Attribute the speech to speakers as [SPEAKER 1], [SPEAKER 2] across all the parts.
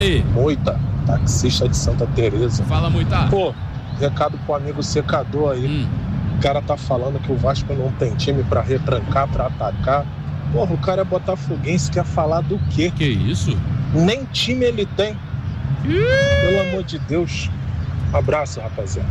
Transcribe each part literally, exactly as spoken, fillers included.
[SPEAKER 1] Ei.
[SPEAKER 2] Moita, taxista de Santa Teresa.
[SPEAKER 1] Fala, Moita.
[SPEAKER 2] Pô, recado pro amigo secador aí.
[SPEAKER 1] Hum.
[SPEAKER 2] O cara tá falando que o Vasco não tem time pra retrancar, pra atacar. Porra, o cara é botafoguense, quer falar do quê?
[SPEAKER 1] Que isso?
[SPEAKER 2] Nem time ele tem. Pelo amor de Deus. Um abraço, rapaziada.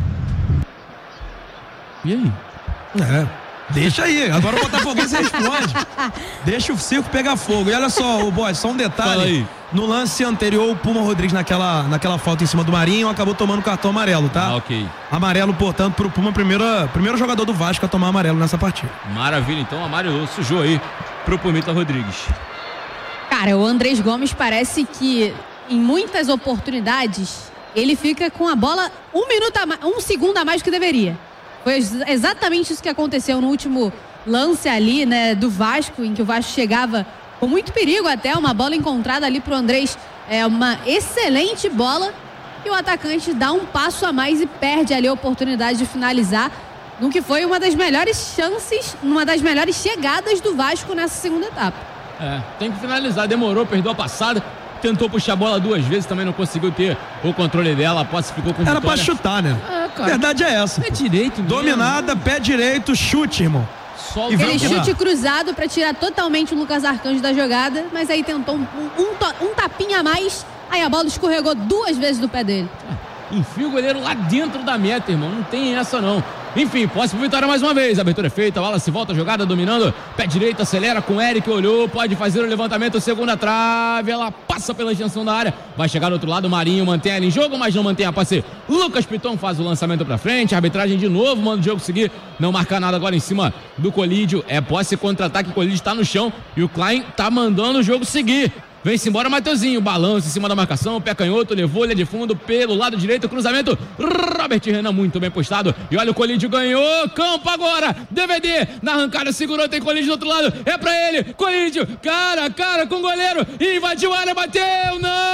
[SPEAKER 1] E aí?
[SPEAKER 3] É, deixa aí. Agora o Botafoguense responde. Deixa o circo pegar fogo. E olha só, o Boy, só um detalhe. No lance anterior, o Puma Rodrigues, naquela, naquela falta em cima do Marinho, acabou tomando cartão amarelo, tá?
[SPEAKER 1] Ah, ok.
[SPEAKER 3] Amarelo, portanto, pro Puma, primeira, primeiro jogador do Vasco a tomar amarelo nessa partida.
[SPEAKER 1] Maravilha, então amarelou, sujou aí pro Pumita Rodrigues.
[SPEAKER 4] Cara, o Andrés Gomes parece que em muitas oportunidades ele fica com a bola um minuto a mais, um segundo a mais do que deveria. Foi exatamente isso que aconteceu no último lance ali, né, do Vasco, em que o Vasco chegava com muito perigo até, uma bola encontrada ali pro Andrés, é uma excelente bola, e o atacante dá um passo a mais e perde ali a oportunidade de finalizar, no que foi uma das melhores chances, uma das melhores chegadas do Vasco nessa segunda etapa.
[SPEAKER 1] É, tem que finalizar, demorou, perdeu a passada, tentou puxar a bola duas vezes, também não conseguiu ter o controle dela, a posse ficou com
[SPEAKER 3] Era
[SPEAKER 1] vitória.
[SPEAKER 3] pra chutar, né?
[SPEAKER 1] É, cara.
[SPEAKER 3] Verdade é essa.
[SPEAKER 1] Pé direito mesmo.
[SPEAKER 3] Dominada, pé direito, chute, irmão.
[SPEAKER 1] Só
[SPEAKER 3] E
[SPEAKER 4] Aquele
[SPEAKER 3] vamos lá.
[SPEAKER 4] chute cruzado para tirar totalmente o Lucas Arcanjo da jogada, mas aí tentou um, um, um tapinha a mais, aí a bola escorregou duas vezes do pé dele.
[SPEAKER 1] Enfia o goleiro lá dentro da meta, irmão. Não tem essa, não. Enfim, posse pro Vitória mais uma vez. A abertura é feita, a bola se volta, a jogada dominando. Pé direito, acelera com o Eric, olhou, pode fazer o levantamento, segunda trave. Ela passa pela extensão da área. Vai chegar do outro lado, o Marinho mantém ela em jogo, mas não mantém a passe. Lucas Piton faz o lançamento pra frente. A arbitragem de novo, manda o jogo seguir. Não marca nada agora em cima do Colídio. É posse contra-ataque, o Colídio tá no chão e o Klein tá mandando o jogo seguir. Vem-se embora, Mateuzinho, balança em cima da marcação, pé canhoto, levou ele de fundo pelo lado direito, cruzamento, Robert Renan muito bem postado, e olha o Colídio, ganhou, campo agora, D V D, na arrancada, segurou, tem Colídio do outro lado, é pra ele, Colídio, cara a cara com o goleiro, invadiu a área, bateu,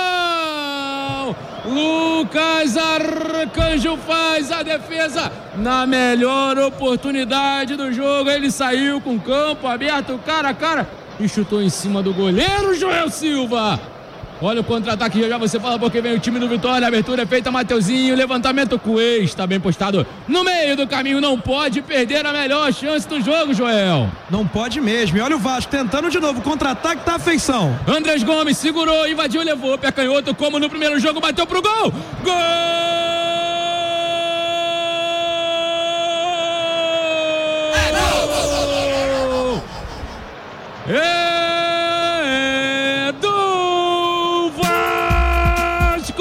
[SPEAKER 1] não! Lucas Arcanjo faz a defesa na melhor oportunidade do jogo, ele saiu com o campo aberto, cara a cara, e chutou em cima do goleiro Joel Silva. Olha o contra-ataque, já, já você fala porque vem o time do Vitória, a abertura é feita, Mateuzinho, levantamento Cuê, está bem postado no meio do caminho, não pode perder a melhor chance do jogo, Joel.
[SPEAKER 3] Não pode mesmo, e olha o Vasco tentando de novo, contra-ataque tá a feição.
[SPEAKER 1] Andrés Gomes segurou, invadiu, levou, pé canhoto, como no primeiro jogo, bateu pro gol, gol! É do Vasco!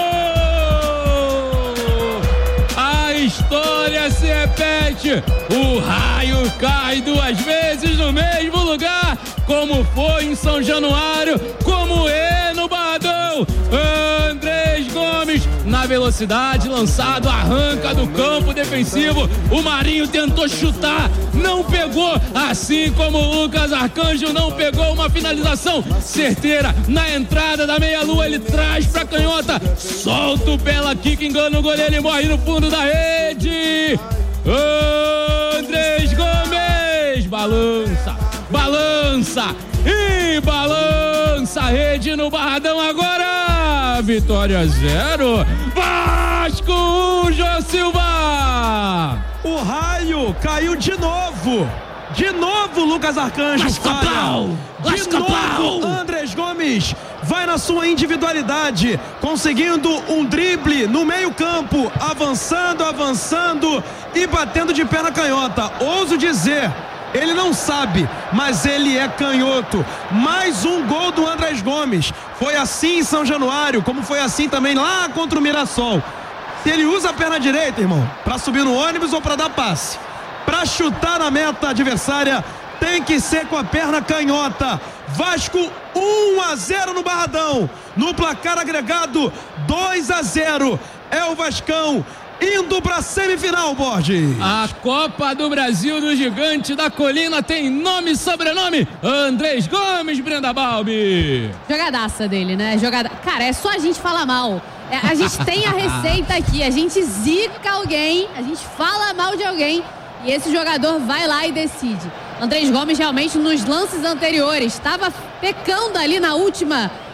[SPEAKER 1] A história se repete. O raio cai duas vezes no mesmo lugar, como foi em São Januário, como é no Barradão. Andrés Gomes na velocidade, lançado, arranca do campo defensivo. O Marinho tentou chutar, não pegou, assim como o Lucas Arcanjo não pegou. Uma finalização certeira na entrada da meia-lua, ele traz pra canhota, solta o bela kick, engana o goleiro, ele morre no fundo da rede. Andrés Gomes balança, balança e balança a rede no Barradão agora. Vitória zero, Vasco um, João Silva.
[SPEAKER 3] O raio caiu de novo. De novo, Lucas Arcanjo falha. De novo, Andrés Gomes vai na sua individualidade, conseguindo um drible no meio campo, avançando, avançando e batendo de pé na canhota. Ouso dizer, ele não sabe, mas ele é canhoto. Mais um gol do Andrés Gomes. Foi assim em São Januário, como foi assim também lá contra o Mirassol. Se ele usa a perna direita, irmão, para subir no ônibus ou para dar passe, para chutar na meta adversária, tem que ser com a perna canhota. Vasco um a zero no Barradão. No placar agregado dois a zero. É o Vascão indo para a semifinal, Borges.
[SPEAKER 1] A Copa do Brasil do Gigante da Colina tem nome e sobrenome: Andrés Gomes, Brenda Balbi.
[SPEAKER 4] Jogadaça dele, né? Jogada... Cara, é só a gente falar mal. É, a gente tem a receita aqui, a gente zica alguém, a gente fala mal de alguém e esse jogador vai lá e decide. Andrés Gomes realmente nos lances anteriores estava pecando ali na última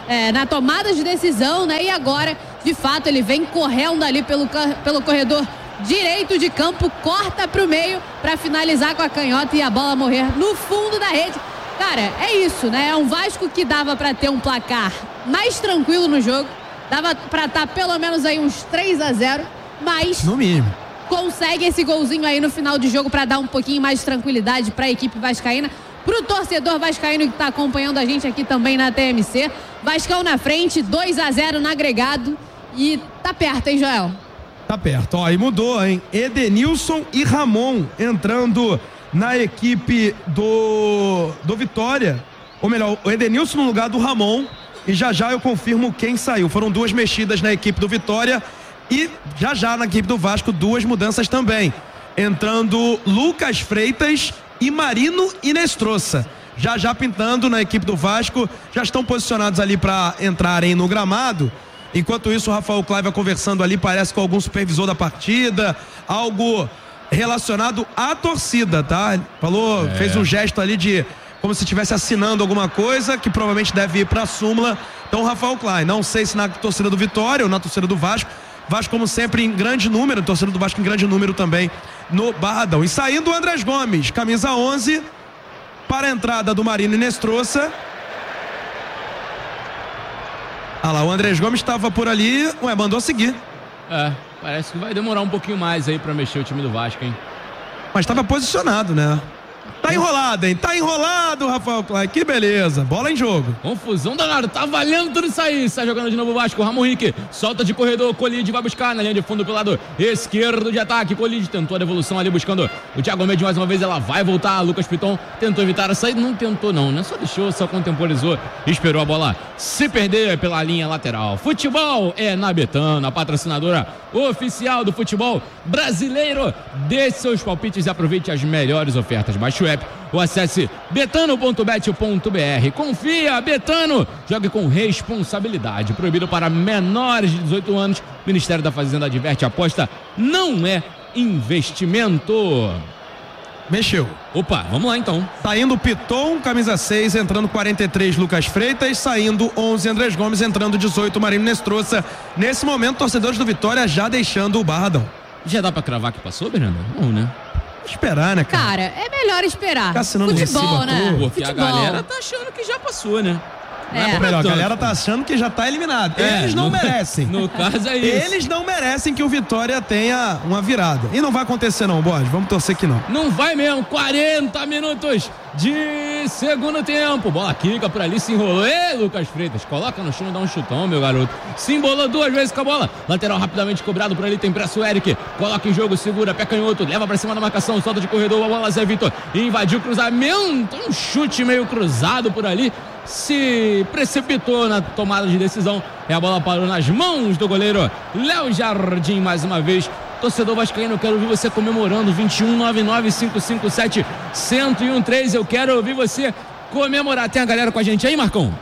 [SPEAKER 4] é, na tomada de decisão, né? E agora, de fato, ele vem correndo ali pelo, pelo corredor direito de campo, corta para o meio para finalizar com a canhota e a bola morrer no fundo da rede. Cara, é isso, né? É um Vasco que dava para ter um placar mais tranquilo no jogo, dava para estar pelo menos aí uns três a zero, mas
[SPEAKER 3] no mínimo
[SPEAKER 4] consegue esse golzinho aí no final de jogo para dar um pouquinho mais de tranquilidade para a equipe vascaína, pro torcedor vascaíno que está acompanhando a gente aqui também na T M C. Vascão na frente, dois a zero no agregado e tá perto, hein, Joel?
[SPEAKER 3] Tá perto, ó, e mudou, hein? Edenilson e Ramon entrando na equipe do, do Vitória, ou melhor, o Edenilson no lugar do Ramon, e já já eu confirmo quem saiu. Foram duas mexidas na equipe do Vitória e já já na equipe do Vasco duas mudanças também, entrando Lucas Freitas e Marino Inestrosa. Já já pintando na equipe do Vasco, já estão posicionados ali para entrarem no gramado. Enquanto isso, o Rafael Claiva conversando ali, parece com algum supervisor da partida, algo relacionado à torcida, tá? Falou, é. fez um gesto ali de como se estivesse assinando alguma coisa, que provavelmente deve ir para a súmula. Então, Rafael Claiva, não sei se na torcida do Vitória ou na torcida do Vasco. Vasco, como sempre, em grande número, torcida do Vasco em grande número também no Barradão. E saindo o Andrés Gomes, camisa onze, para a entrada do Marino Inestrosa. Ah lá, o Andrés Gomes estava por ali, ué, mandou seguir.
[SPEAKER 1] É, parece que vai demorar um pouquinho mais aí pra mexer o time do Vasco, hein?
[SPEAKER 3] Mas estava posicionado, né? Tá enrolado, hein? Tá enrolado, Rafael Clay. Que beleza. Bola em jogo.
[SPEAKER 1] Confusão danada. Tá valendo tudo isso aí. Sai jogando de novo o Vasco. Ramon Henrique solta de corredor. Colide vai buscar na linha de fundo pelo lado esquerdo de ataque. Colide tentou a devolução ali buscando o Thiago Mendes mais uma vez. Ela vai voltar. Lucas Piton tentou evitar a saída. Não tentou não, né? Só deixou, só contemporizou. Esperou a bola se perder pela linha lateral. Futebol é na Betano, a patrocinadora oficial do futebol brasileiro. Dê seus palpites e aproveite as melhores ofertas. Baixe o app ou acesse betano ponto bet ponto br. Confia, Betano, jogue com responsabilidade. Proibido para menores de dezoito anos. Ministério da Fazenda adverte: aposta não é investimento.
[SPEAKER 3] Mexeu.
[SPEAKER 1] Opa, vamos lá então.
[SPEAKER 3] Saindo Piton, camisa seis, entrando quarenta e três, Lucas Freitas, saindo onze, Andrés Gomes, entrando dezoito, Marino Inestrosa. Nesse momento, torcedores do Vitória já deixando o Barradão.
[SPEAKER 1] Já dá pra cravar que passou, Bernardo? Não, né?
[SPEAKER 3] Esperar, né, cara?
[SPEAKER 4] Cara, é melhor esperar.
[SPEAKER 3] Tá assinando
[SPEAKER 4] futebol, né?
[SPEAKER 1] Porque
[SPEAKER 4] futebol.
[SPEAKER 1] A galera tá achando que já passou, né?
[SPEAKER 4] É.
[SPEAKER 3] Ou melhor, a galera tá achando que já tá eliminado.
[SPEAKER 1] É,
[SPEAKER 3] Eles não
[SPEAKER 1] no,
[SPEAKER 3] merecem.
[SPEAKER 1] No caso é isso.
[SPEAKER 3] Eles não merecem que o Vitória tenha uma virada. E não vai acontecer não, Borges. Vamos torcer que não.
[SPEAKER 1] Não vai mesmo. quarenta minutos de segundo tempo. Bola quica por ali, se enrolou. Ei, Lucas Freitas, coloca no chão, dá um chutão, meu garoto. Se embolou duas vezes com a bola. Lateral rapidamente cobrado por ali, tem pressa o Eric. Coloca em jogo, segura, pé canhoto, leva pra cima da marcação, solta de corredor, a bola Zé Vitor. Invadiu o cruzamento, um chute meio cruzado por ali. Se precipitou na tomada de decisão e a bola parou nas mãos do goleiro Léo Jardim mais uma vez. Torcedor vascaíno, eu quero ouvir você comemorando. Vinte e um, nove nove cinco cinco sete, um zero um três. Eu quero ouvir você comemorar. Tem a galera com a gente aí, Marcão?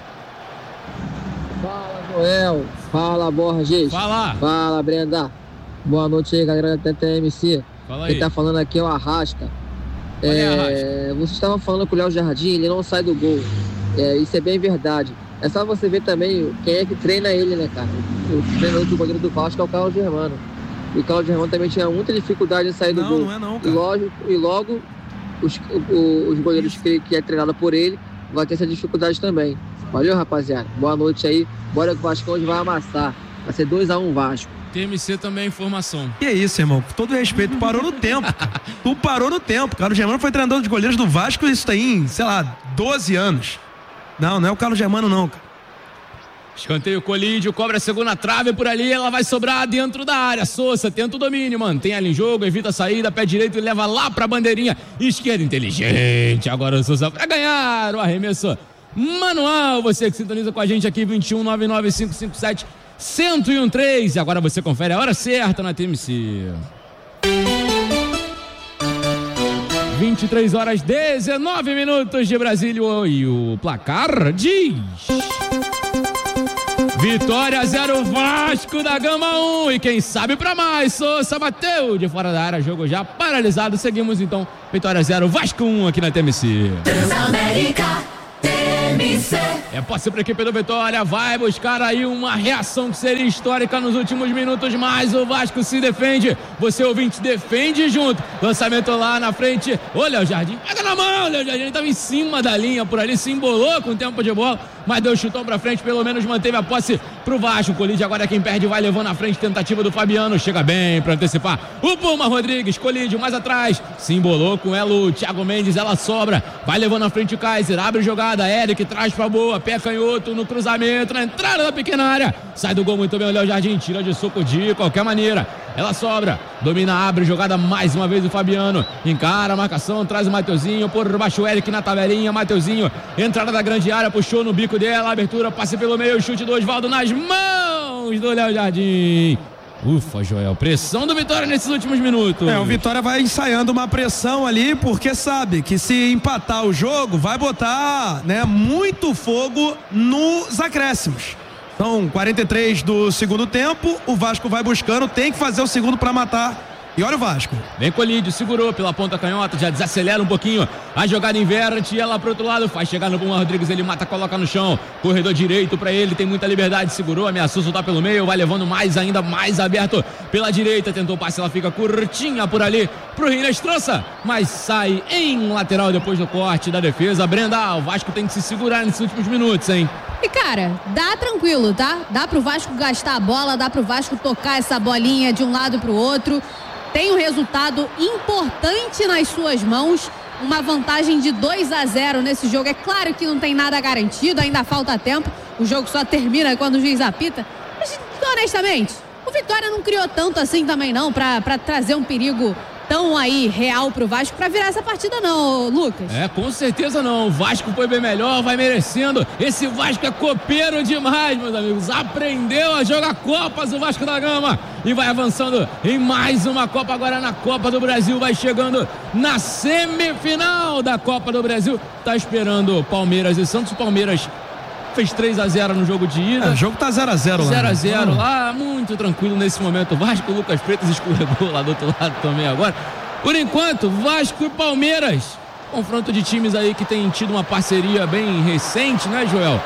[SPEAKER 5] Fala, Joel. Fala, Borges.
[SPEAKER 1] Fala.
[SPEAKER 5] Fala, Brenda. Boa noite aí, galera da T M C.
[SPEAKER 1] Fala aí.
[SPEAKER 5] Quem tá falando aqui é o Arrasca.
[SPEAKER 1] É,
[SPEAKER 5] Arrasca. Você estava falando com o Léo Jardim, ele não sai do gol. É, isso é bem verdade. É só você ver também quem é que treina ele, né, cara? O treinador do goleiro do Vasco é o Carlos Germano. E o Carlos Germano também tinha muita dificuldade em sair do
[SPEAKER 3] não,
[SPEAKER 5] gol.
[SPEAKER 3] Não, é não, cara.
[SPEAKER 5] E logo, e logo os, o, os goleiros que, que é treinado por ele vai ter essa dificuldade também. Valeu, rapaziada. Boa noite aí. Bora que o Vasco hoje vai amassar. Vai ser dois a um Vasco.
[SPEAKER 1] T M C também é informação.
[SPEAKER 3] Que é isso, irmão? Com todo respeito, tu parou no tempo. Tu parou no tempo. Carlos Germano foi treinador de goleiros do Vasco, isso tem, sei lá, doze anos. Não, não é o Carlos Germano, não, cara.
[SPEAKER 1] Escanteio, Colídio, cobra a segunda trave por ali, ela vai sobrar dentro da área. Sousa tenta o domínio, mantém ela em jogo, evita a saída, pé direito e leva lá pra bandeirinha. Esquerda inteligente, agora o Sousa pra ganhar o arremesso manual. Você que sintoniza com a gente aqui, vinte e um, nove nove cinco cinco sete, um zero um três. E agora você confere a hora certa na T M C. vinte e três horas, dezenove minutos de Brasília e o placar diz: Vitória zero, Vasco da Gama um. E quem sabe pra mais, Sousa bateu de fora da área, jogo já paralisado. Seguimos então, Vitória zero, Vasco um aqui na T M C.
[SPEAKER 6] Transamérica T M C.
[SPEAKER 1] É posse para a equipe do Vitória, vai buscar aí uma reação que seria histórica nos últimos minutos, mas o Vasco se defende, você ouvinte defende junto, lançamento lá na frente, o Léo Jardim pega na mão, o Léo Jardim estava em cima da linha por ali, se embolou com o tempo de bola, mas deu chutão pra frente, pelo menos manteve a posse pro Vasco. Colide agora é quem perde, vai levando na frente, tentativa do Fabiano, chega bem pra antecipar o Puma Rodrigues, Colide mais atrás, se embolou com ela o Thiago Mendes, ela sobra, vai levando na frente o Kaiser, abre jogada, Eric traz pra boa, pé canhoto no cruzamento, na entrada da pequena área, sai do gol muito bem o Léo Jardim, tira de soco de qualquer maneira, ela sobra, domina, abre jogada mais uma vez o Fabiano, encara a marcação, traz o Mateuzinho, por baixo o Eric na tabelinha, Mateuzinho, entrada da grande área, puxou no bico dela, abertura, passe pelo meio, chute do Osvaldo nas mãos do Léo Jardim. Ufa, Joel, pressão do Vitória nesses últimos minutos.
[SPEAKER 3] É, o Vitória vai ensaiando uma pressão ali, porque sabe que se empatar o jogo, vai botar, né, muito fogo nos acréscimos. São quarenta e três do segundo tempo, o Vasco vai buscando, tem que fazer o segundo para matar. E olha o Vasco.
[SPEAKER 1] Vem Colídio, segurou pela ponta canhota, já desacelera um pouquinho. A jogada inverte e ela pro outro lado. Faz chegar no Puma Rodrigues, ele mata, coloca no chão. Corredor direito pra ele, tem muita liberdade. Segurou, ameaçou soltar pelo meio. Vai levando mais, ainda mais aberto pela direita. Tentou o passe, ela fica curtinha por ali pro Rinestrança. Mas sai em lateral depois do corte da defesa. Brenda, o Vasco tem que se segurar nesses últimos minutos, hein?
[SPEAKER 4] E cara, dá tranquilo, tá? Dá pro Vasco gastar a bola, dá pro Vasco tocar essa bolinha de um lado pro outro. Tem um resultado importante nas suas mãos, uma vantagem de dois a zero nesse jogo. É claro que não tem nada garantido, ainda falta tempo, o jogo só termina quando o juiz apita. Mas, honestamente, o Vitória não criou tanto assim também não, pra, pra trazer um perigo tão aí real pro Vasco pra virar essa partida não, Lucas.
[SPEAKER 1] É, com certeza não, o Vasco foi bem melhor, vai merecendo, esse Vasco é copeiro demais, meus amigos, aprendeu a jogar Copas o Vasco da Gama e vai avançando em mais uma Copa, agora na Copa do Brasil, vai chegando na semifinal da Copa do Brasil, tá esperando Palmeiras e Santos. Palmeiras fez três a zero no jogo de ida.
[SPEAKER 3] É, o jogo tá zero a zero lá.
[SPEAKER 1] zero a zero lá, muito tranquilo nesse momento. O Vasco, o Lucas Freitas escorregou lá do outro lado também agora. Por enquanto, Vasco e Palmeiras. Confronto de times aí que tem tido uma parceria bem recente, né, Joel?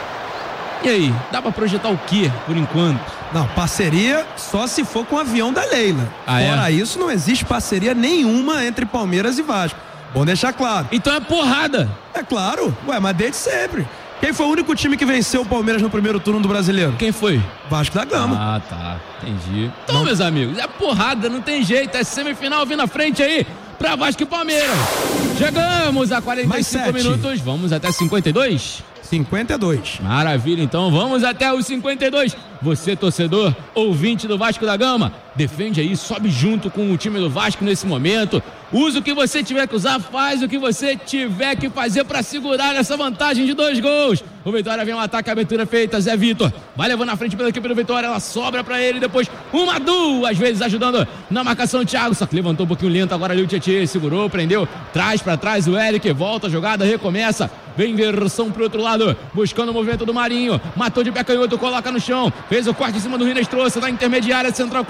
[SPEAKER 1] E aí, dá pra projetar o quê, por enquanto?
[SPEAKER 3] Não, parceria só se for com o avião da Leila.
[SPEAKER 1] Ah,
[SPEAKER 3] Fora
[SPEAKER 1] é?
[SPEAKER 3] isso, não existe parceria nenhuma entre Palmeiras e Vasco. Bom deixar claro.
[SPEAKER 1] Então é porrada.
[SPEAKER 3] É claro. Ué, mas desde sempre. Quem foi o único time que venceu o Palmeiras no primeiro turno do Brasileiro?
[SPEAKER 1] Quem foi?
[SPEAKER 3] Vasco da Gama.
[SPEAKER 1] Ah, tá. Entendi. Então, não. Meus amigos, é porrada, não tem jeito. É semifinal vindo à frente aí pra Vasco e Palmeiras. Chegamos a quarenta e cinco minutos. Vamos até cinquenta e dois?
[SPEAKER 3] cinquenta e dois.
[SPEAKER 1] Maravilha, então vamos até os cinquenta e dois. Você, torcedor, ouvinte do Vasco da Gama, defende aí, sobe junto com o time do Vasco nesse momento. Usa o que você tiver que usar, faz o que você tiver que fazer para segurar essa vantagem de dois gols. O Vitória vem um ataque, a abertura feita, Zé Vitor vai levando na frente pela equipe do Vitória, ela sobra para ele, depois uma, duas vezes ajudando na marcação o Thiago, só que levantou um pouquinho lento agora ali o Tietê, segurou, prendeu, traz para trás o Eric, volta a jogada, recomeça, vem versão pro outro lado, buscando o movimento do Marinho, matou de pé canhoto, coloca no chão, fez o corte em cima do Rinestrança, na intermediária central,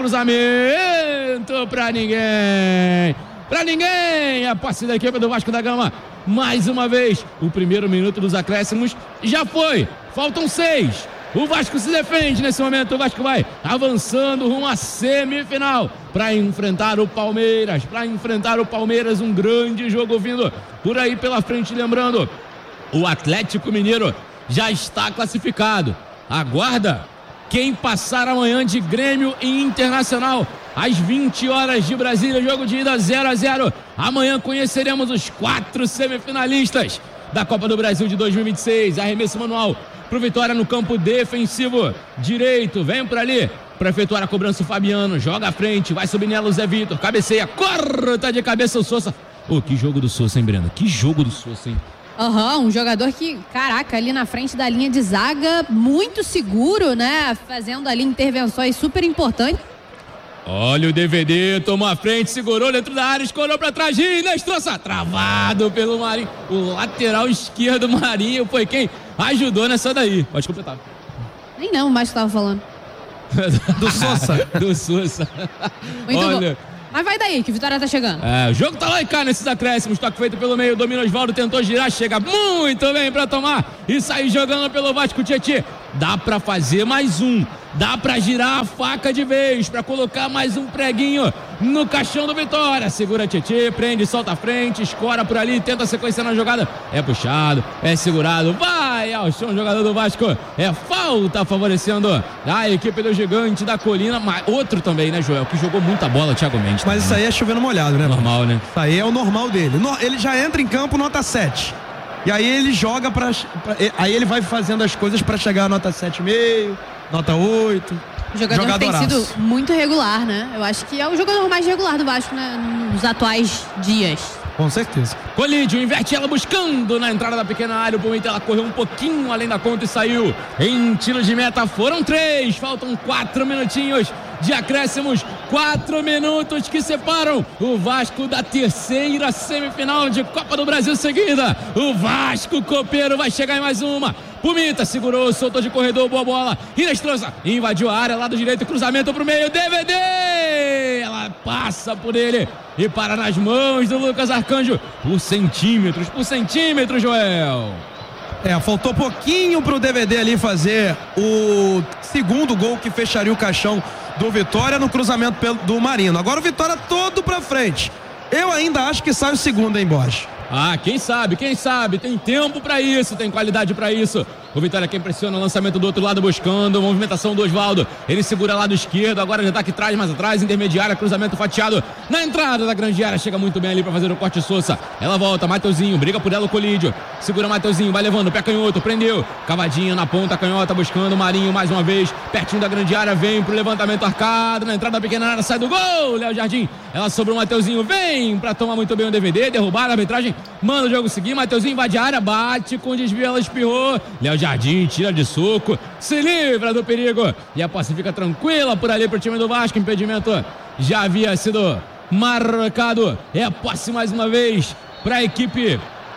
[SPEAKER 1] cruzamento pra ninguém. Pra ninguém, a posse da equipe do Vasco da Gama, mais uma vez, o primeiro minuto dos acréscimos já foi, faltam seis, o Vasco se defende nesse momento, o Vasco vai avançando rumo à semifinal, para enfrentar o Palmeiras, para enfrentar o Palmeiras, um grande jogo vindo por aí pela frente, lembrando, o Atlético Mineiro já está classificado, aguarda quem passar amanhã de Grêmio e Internacional, às vinte horas de Brasília, jogo de ida zero a zero. Amanhã conheceremos os quatro semifinalistas da Copa do Brasil de dois mil e vinte e seis. Arremesso manual pro Vitória no campo defensivo direito. Vem por ali para efetuar a cobrança o Fabiano. Joga à frente, vai subir nela o Zé Vitor. Cabeceia, corta de cabeça o Sousa. Ô, oh, que jogo do Sousa, hein, Brenda? Que jogo do Sousa, hein?
[SPEAKER 4] Aham, uhum, um jogador que, caraca, ali na frente da linha de zaga, muito seguro, né? Fazendo ali intervenções super importantes.
[SPEAKER 1] Olha o D V D, tomou a frente, segurou dentro da área, escorou pra trás, Ginestrança, travado pelo Marinho. O lateral esquerdo Marinho foi quem ajudou nessa daí. Pode completar.
[SPEAKER 4] Nem não, mais que tava falando.
[SPEAKER 3] Do Sousa.
[SPEAKER 1] Do Sousa.
[SPEAKER 4] Muito
[SPEAKER 1] Olha,
[SPEAKER 4] bom. Mas vai daí, que o Vitória tá chegando.
[SPEAKER 1] É, o jogo tá lá e cá nesses acréscimos. Toque feito pelo meio, domina Osvaldo, tentou girar, chega muito bem pra tomar e sair jogando pelo Vasco. Tietê, dá pra fazer mais um. Dá pra girar a faca de vez, pra colocar mais um preguinho no caixão do Vitória. Segura Tietê, prende, solta a frente, escora por ali, tenta a sequência na jogada. É puxado, é segurado, vai ao chão o jogador do Vasco. É falta favorecendo a equipe do Gigante da Colina. Mas outro também, né, Joel, que jogou muita bola, Thiago Mendes.
[SPEAKER 3] Mas isso aí é chovendo molhado, né?
[SPEAKER 1] Normal, né?
[SPEAKER 3] Isso aí é o normal dele. Ele já entra em campo nota sete. E aí ele joga pra... pra aí ele vai fazendo as coisas pra chegar a nota sete vírgula cinco, nota oito.
[SPEAKER 4] O jogador
[SPEAKER 3] Jogadoraço.
[SPEAKER 4] tem sido muito regular, né? Eu acho que é o jogador mais regular do Vasco, né, nos atuais dias.
[SPEAKER 3] Com certeza.
[SPEAKER 1] Colídio, inverte ela buscando na entrada da pequena área. O Palmeiras, ela correu um pouquinho além da conta e saiu em tiro de meta. Foram três, faltam quatro minutinhos de acréscimos. Quatro minutos que separam o Vasco da terceira semifinal de Copa do Brasil seguida. O Vasco copeiro vai chegar em mais uma. Pumita segurou, soltou de corredor, boa bola. Inestrosa, invadiu a área, lado direito, cruzamento pro meio, D V D! Ela passa por ele e para nas mãos do Lucas Arcanjo. Por centímetros, por centímetros, Joel.
[SPEAKER 3] É, faltou pouquinho pro D V D ali fazer o segundo gol que fecharia o caixão do Vitória no cruzamento do Marino. Agora o Vitória todo pra frente. Eu ainda acho que sai o segundo, hein, Borges?
[SPEAKER 1] Ah, quem sabe, quem sabe, tem tempo pra isso, tem qualidade pra isso. O Vitória quem pressiona, o lançamento do outro lado buscando, movimentação do Osvaldo, ele segura lado esquerdo, agora já tá aqui atrás, mais atrás, intermediária, cruzamento fatiado na entrada da grande área, chega muito bem ali pra fazer o corte Sousa. Ela volta, Mateuzinho, briga por ela o Colídio, segura Mateuzinho, vai levando, pé canhoto, prendeu, cavadinha na ponta, canhota buscando, Marinho mais uma vez, pertinho da grande área, vem pro levantamento arcado, na entrada da pequena área, sai do gol, Léo Jardim, ela sobrou o Mateuzinho, vem pra tomar muito bem o D V D, derrubar a arbitragem, manda o jogo seguir, Mateuzinho invade a área, bate com desvio, ela espirrou, Léo Jardim tira de soco, se livra do perigo e a posse fica tranquila por ali pro time do Vasco, impedimento já havia sido marcado, é a posse mais uma vez para a equipe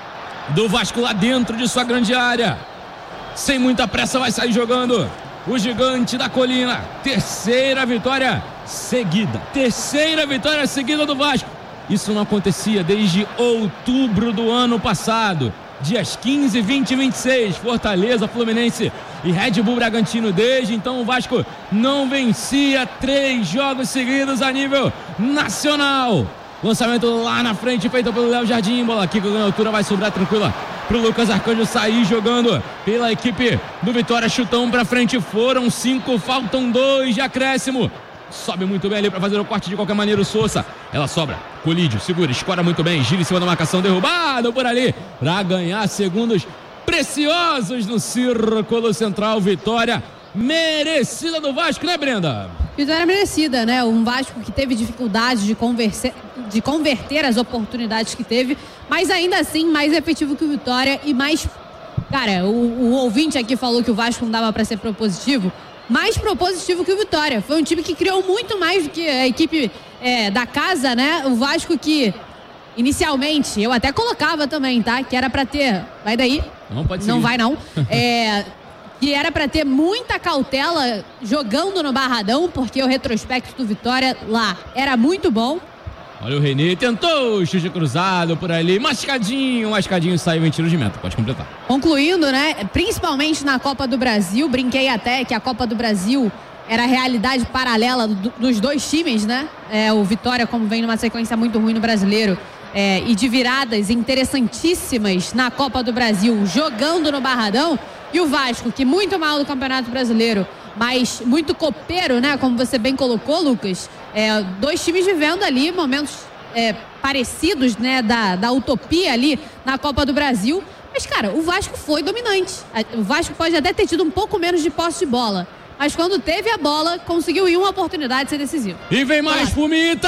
[SPEAKER 1] do Vasco lá dentro de sua grande área, sem muita pressa vai sair jogando o Gigante da Colina, terceira vitória seguida, terceira vitória seguida do Vasco. Isso não acontecia desde outubro do ano passado. Dias quinze, vinte e vinte e seis, Fortaleza, Fluminense e Red Bull Bragantino. Desde então o Vasco não vencia três jogos seguidos a nível nacional. Lançamento lá na frente feito pelo Léo Jardim. Bola aqui com a altura vai sobrar tranquila pro Lucas Arcanjo sair jogando pela equipe do Vitória. Chutão pra frente, foram cinco, faltam dois de acréscimo. Sobe muito bem ali para fazer o corte de qualquer maneira o Sousa. Ela sobra, Colídio, segura, escora muito bem, gira em cima da marcação, derrubado por ali para ganhar segundos preciosos no círculo central. Vitória merecida do Vasco, né, Brenda?
[SPEAKER 4] Vitória merecida, né? Um Vasco que teve dificuldade de, converser, de converter as oportunidades que teve, mas ainda assim mais efetivo que o Vitória e mais... Cara, o, o ouvinte aqui falou que o Vasco não dava para ser propositivo. Mais propositivo que o Vitória. Foi um time que criou muito mais do que a equipe é, da casa, né? O Vasco que, inicialmente, eu até colocava também, tá? Que era pra ter... Vai daí.
[SPEAKER 1] Não pode seguir.
[SPEAKER 4] Não vai, não. É... Que era pra ter muita cautela jogando no Barradão, porque o retrospecto do Vitória lá era muito bom.
[SPEAKER 1] Olha o Renê, tentou, chute cruzado por ali, mascadinho, mascadinho, saiu em tiro de meta, pode completar.
[SPEAKER 4] Concluindo, né, principalmente na Copa do Brasil, brinquei até que a Copa do Brasil era a realidade paralela do, dos dois times, né, é, o Vitória como vem numa sequência muito ruim no Brasileiro, é, e de viradas interessantíssimas na Copa do Brasil, jogando no Barradão, e o Vasco, que muito mal do Campeonato Brasileiro, mas muito copeiro, né? Como você bem colocou, Lucas. É, dois times vivendo ali momentos é, parecidos, né? Da, da utopia ali na Copa do Brasil. Mas, cara, o Vasco foi dominante. O Vasco pode até ter tido um pouco menos de posse de bola. Mas quando teve a bola, conseguiu em uma oportunidade ser decisivo.
[SPEAKER 1] E vem mais, Pumita!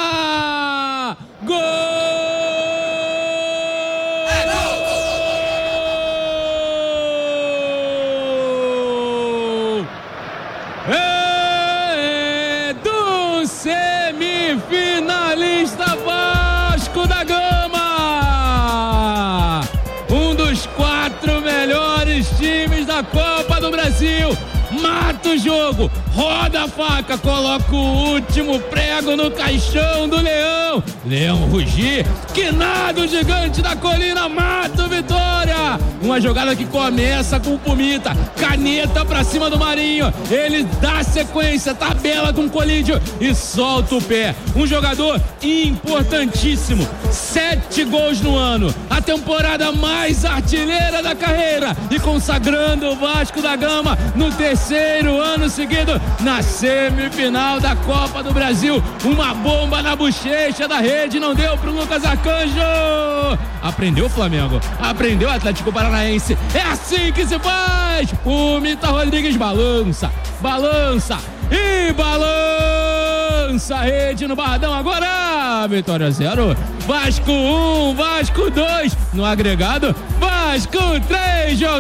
[SPEAKER 1] Gol! É gol! É do semifinalista Vasco da Gama, um dos quatro melhores times da Copa do Brasil, mata o jogo, roda a faca, coloca o último prego no caixão do Leão. Leão rugir, que nada, o gigante da colina mata o Vitória. Uma jogada que começa com o Pumita, caneta pra cima do Marinho. Ele dá sequência, tabela com o Colídio e solta o pé. Um jogador importantíssimo, sete gols no ano, a temporada mais artilheira da carreira e consagrando o Vasco da Gama no terceiro ano seguido na semifinal da Copa do Brasil. Uma bomba na bochecha da rede, não deu pro Lucas Arcanjo. Aprendeu o Flamengo, aprendeu o Atlético Paranaense, é assim que se faz. O Mita Rodrigues balança, balança e balança a rede no Barradão. Agora Vitória zero, Vasco um, Vasco dois, no agregado Vasco três, João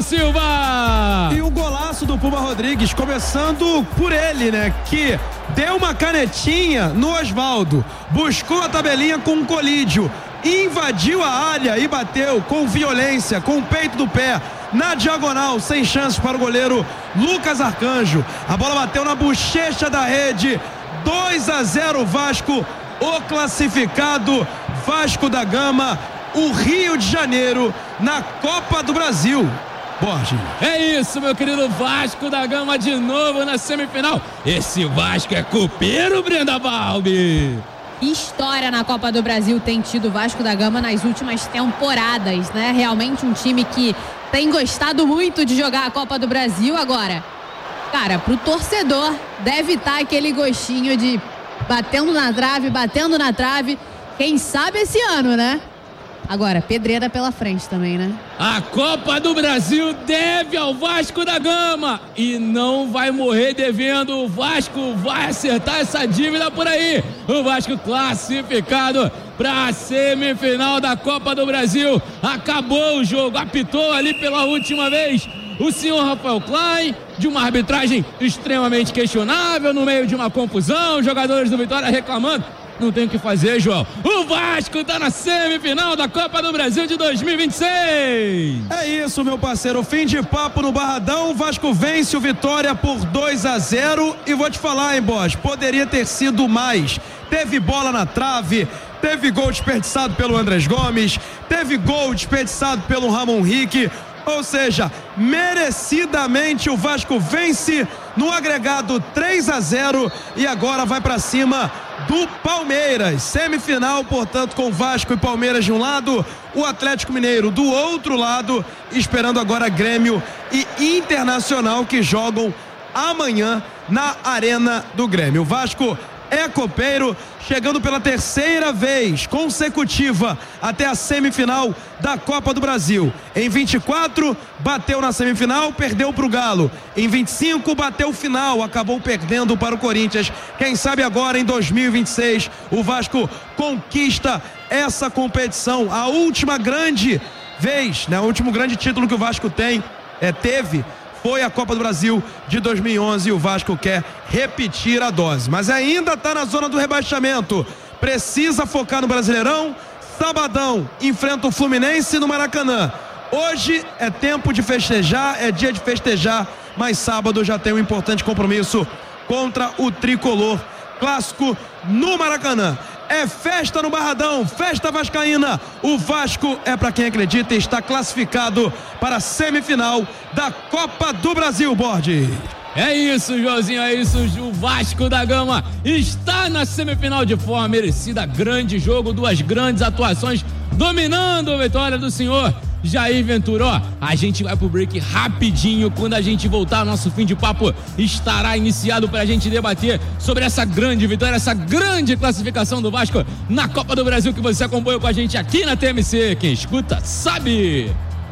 [SPEAKER 1] Silva.
[SPEAKER 3] E o golaço do Puma Rodrigues, começando por ele, né, que deu uma canetinha no Osvaldo, buscou a tabelinha com o Colídio, invadiu a área e bateu com violência, com o peito do pé, na diagonal, sem chances para o goleiro Lucas Arcanjo. A bola bateu na bochecha da rede. Dois a zero Vasco, o classificado Vasco da Gama, o Rio de Janeiro na Copa do Brasil. Borges.
[SPEAKER 1] É isso, meu querido Vasco da Gama de novo na semifinal. Esse Vasco é copeiro, Brenda Balbi.
[SPEAKER 4] História na Copa do Brasil tem tido o Vasco da Gama nas últimas temporadas, né? Realmente um time que tem gostado muito de jogar a Copa do Brasil. Agora, cara, pro torcedor deve estar aquele gostinho de batendo na trave, batendo na trave. Quem sabe esse ano, né? Agora, pedreira pela frente também, né?
[SPEAKER 1] A Copa do Brasil deve ao Vasco da Gama e não vai morrer devendo. O Vasco vai acertar essa dívida por aí. O Vasco classificado para a semifinal da Copa do Brasil. Acabou o jogo, apitou ali pela última vez o senhor Rafael Klein, de uma arbitragem extremamente questionável, no meio de uma confusão, os jogadores do Vitória reclamando. Não tem o que fazer, João. O Vasco tá na semifinal da Copa do Brasil de dois mil e vinte e seis.
[SPEAKER 3] É isso, meu parceiro. Fim de papo no Barradão. O Vasco vence o Vitória por dois a zero. E vou te falar, hein, Bosch, poderia ter sido mais. Teve bola na trave, teve gol desperdiçado pelo Andrés Gomes, teve gol desperdiçado pelo Ramon Henrique. Ou seja, merecidamente o Vasco vence no agregado três a zero e agora vai para cima do Palmeiras. Semifinal, portanto, com Vasco e Palmeiras de um lado, o Atlético Mineiro do outro lado, esperando agora Grêmio e Internacional, que jogam amanhã na Arena do Grêmio. O Vasco é copeiro, chegando pela terceira vez consecutiva até a semifinal da Copa do Brasil. Em vinte e quatro, bateu na semifinal, perdeu para o Galo. Em vinte e cinco, bateu final, acabou perdendo para o Corinthians. Quem sabe agora, em dois mil e vinte e seis, o Vasco conquista essa competição. A última grande vez, né, o último grande título que o Vasco tem, é, teve... foi a Copa do Brasil de dois mil e onze e o Vasco quer repetir a dose. Mas ainda está na zona do rebaixamento. Precisa focar no Brasileirão. Sabadão enfrenta o Fluminense no Maracanã. Hoje é tempo de festejar, é dia de festejar, mas sábado já tem um importante compromisso contra o Tricolor. Clássico no Maracanã. É festa no Barradão, festa vascaína. O Vasco é para quem acredita e está classificado para a semifinal da Copa do Brasil, Borges.
[SPEAKER 1] É isso, Joãozinho, é isso. O Vasco da Gama está na semifinal de forma merecida. Grande jogo, duas grandes atuações, dominando a vitória do senhor Jair Ventura. Ó, a gente vai pro break rapidinho. Quando a gente voltar, nosso fim de papo estará iniciado pra gente debater sobre essa grande vitória, essa grande classificação do Vasco na Copa do Brasil, que você acompanha com a gente aqui na T M C. Quem escuta, sabe.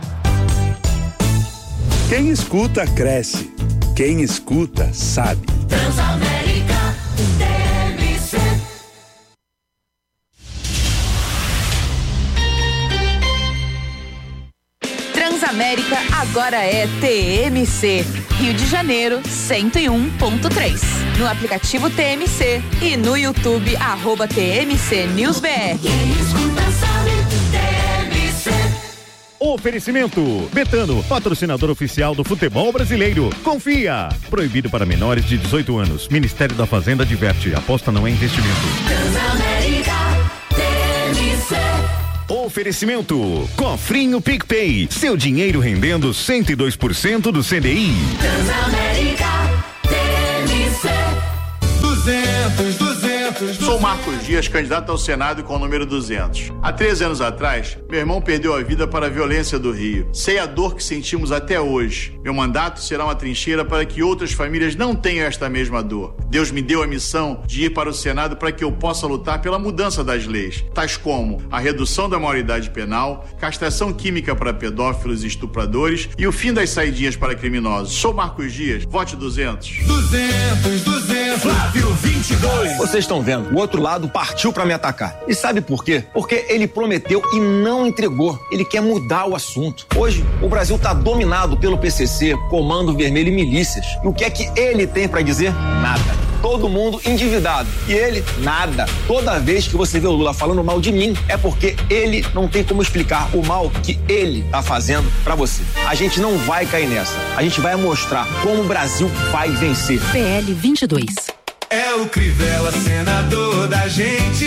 [SPEAKER 6] Quem escuta, cresce. Quem escuta, sabe.
[SPEAKER 7] Transamérica T M C. Transamérica agora é T M C. Rio de Janeiro, cento e um ponto três. No aplicativo T M C e no YouTube, arroba T M C News B R. Quem escuta sabe, T M C.
[SPEAKER 8] Oferecimento Betano, patrocinador oficial do futebol brasileiro. Confia. Proibido para menores de dezoito anos. Ministério da Fazenda adverte. Aposta não é investimento. Transamérica T M C. Oferecimento Cofrinho PicPay. Seu dinheiro rendendo cento e dois por cento do C D I.
[SPEAKER 9] Transamérica T M C. duzentos, duzentos.
[SPEAKER 10] Sou Marcos Dias, candidato ao Senado com o número duzentos. Há treze anos atrás, meu irmão perdeu a vida para a violência do Rio. Sei a dor que sentimos até hoje. Meu mandato será uma trincheira para que outras famílias não tenham esta mesma dor. Deus me deu a missão de ir para o Senado para que eu possa lutar pela mudança das leis, tais como a redução da maioridade penal, castração química para pedófilos e estupradores e o fim das saidinhas para criminosos. Sou Marcos Dias, vote duzentos.
[SPEAKER 9] duzentos, duzentos. Flávio vinte e dois.
[SPEAKER 11] Vocês estão vendo, o outro lado partiu pra me atacar. E sabe por quê? Porque ele prometeu e não entregou. Ele quer mudar o assunto. Hoje, o Brasil tá dominado pelo P C C, Comando Vermelho e milícias. E o que é que ele tem pra dizer? Nada. Todo mundo endividado. E ele, nada. Toda vez que você vê o Lula falando mal de mim, é porque ele não tem como explicar o mal que ele tá fazendo pra você. A gente não vai cair nessa. A gente vai mostrar como o Brasil vai vencer.
[SPEAKER 7] P L vinte e dois.
[SPEAKER 9] É o Crivella, senador da gente.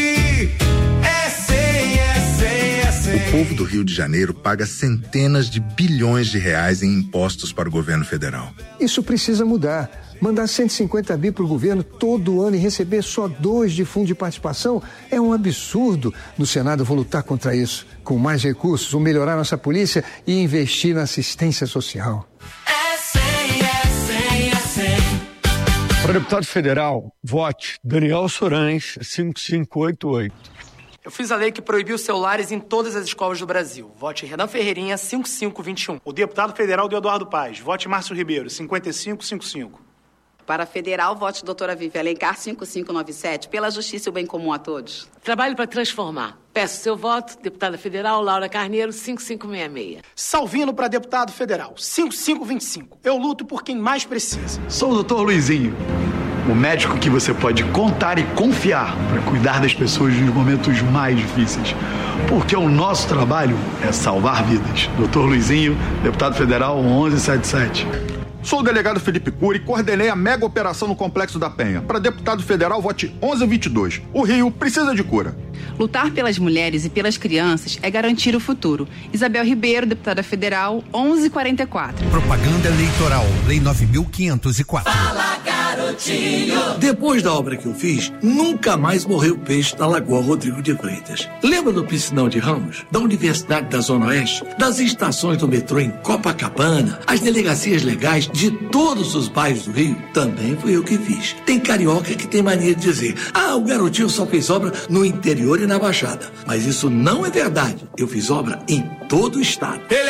[SPEAKER 9] É cem, é cem, é cem.
[SPEAKER 12] O povo do Rio de Janeiro paga centenas de bilhões de reais em impostos para o governo federal.
[SPEAKER 13] Isso precisa mudar. Mandar cento e cinquenta bi para o governo todo ano e receber só dois de fundo de participação é um absurdo. No Senado eu vou lutar contra isso. Com mais recursos, vou melhorar nossa polícia e investir na assistência social.
[SPEAKER 9] É cem, é cem, é cem.
[SPEAKER 14] Para deputado federal, vote Daniel Sorães, cinco cinco oito oito.
[SPEAKER 15] Eu fiz a lei que proibiu celulares em todas as escolas do Brasil. Vote Renan Ferreirinha, cinco cinco dois um.
[SPEAKER 16] O deputado federal do Eduardo Paz, vote Márcio Ribeiro, cinquenta e cinco cinquenta e cinco.
[SPEAKER 17] Para federal, vote doutora Vivi Alencar, cinco cinco nove sete, pela justiça e o bem comum a todos.
[SPEAKER 18] Trabalho para transformar. Peço seu voto, deputada federal Laura Carneiro, cinco cinco seis seis.
[SPEAKER 16] Salvino para deputado federal, cinco cinco dois cinco. Eu luto por quem mais precisa.
[SPEAKER 19] Sou o doutor Luizinho, o médico que você pode contar e confiar para cuidar das pessoas nos momentos mais difíceis. Porque o nosso trabalho é salvar vidas. doutor Luizinho, deputado federal onze setenta e sete.
[SPEAKER 20] Sou o delegado Felipe Cury e coordenei a mega operação no Complexo da Penha. Para deputado federal, vote onze vinte e dois. O Rio precisa de cura.
[SPEAKER 17] Lutar pelas mulheres e pelas crianças é garantir o futuro. Isabel Ribeiro, deputada federal, onze quarenta e quatro.
[SPEAKER 21] Propaganda eleitoral, Lei nove mil quinhentos e quatro.
[SPEAKER 9] Fala, garotinho!
[SPEAKER 22] Depois da obra que eu fiz, nunca mais morreu peixe na Lagoa Rodrigo de Freitas. Lembra do piscinão de Ramos? Da Universidade da Zona Oeste? Das estações do metrô em Copacabana? As delegacias legais de todos os bairros do Rio? Também fui eu que fiz. Tem carioca que tem mania de dizer: ah, o garotinho só fez obra no interior e na Baixada. Mas isso não é verdade. Eu fiz obra em todo o estado.